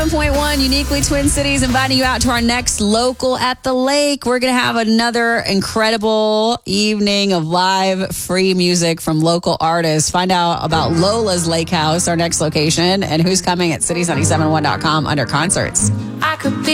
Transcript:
7.1 Uniquely Twin Cities, inviting you out to our next Local at the Lake. We're going to have another incredible evening of live free music from local artists. Find out about Lola's Lake House, our next location, and who's coming at cities971.com under concerts. I could be